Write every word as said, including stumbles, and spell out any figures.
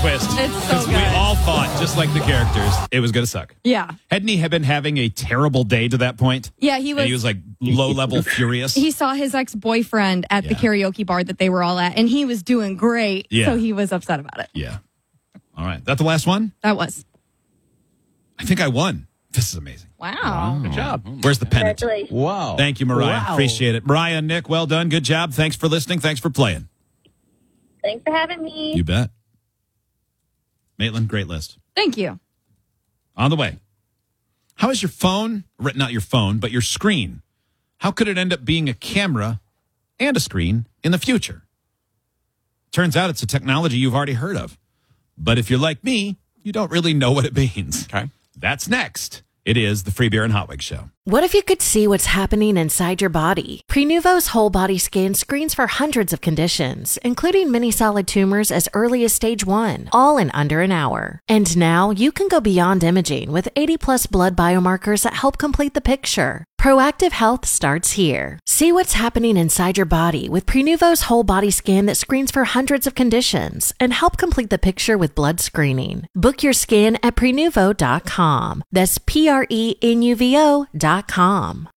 twist. It's so 'Cause good. we all thought, just like the characters, it was going to suck. Yeah. Hadn't he been having a terrible day to that point? Yeah, he was. And he was like low-level furious. He saw his ex-boyfriend at the Yeah. karaoke bar that they were all at, and he was doing great. Yeah. So he was upset about it. Yeah. All right. That the last one? That was. I think I won. This is amazing. Wow. Good job. Where's the pennant? Congratulations. Wow. Thank you, Mariah. Wow. Appreciate it. Mariah and Nick, well done. Good job. Thanks for listening. Thanks for playing. Thanks for having me. You bet. Maitland, great list. Thank you. On the way. How is your phone, not your phone, but your screen? How could it end up being a camera and a screen in the future? Turns out it's a technology you've already heard of. But if you're like me, you don't really know what it means. Okay. That's next. It is the Free Beer and Hot Wings Show. What if you could see what's happening inside your body? Prenuvo's whole body scan screens for hundreds of conditions, including many solid tumors as early as stage one, all in under an hour. And now you can go beyond imaging with eighty plus blood biomarkers that help complete the picture. Proactive health starts here. See what's happening inside your body with Prenuvo's whole body scan that screens for hundreds of conditions and help complete the picture with blood screening. Book your scan at prenuvo dot com. That's P R E N U V O dot com.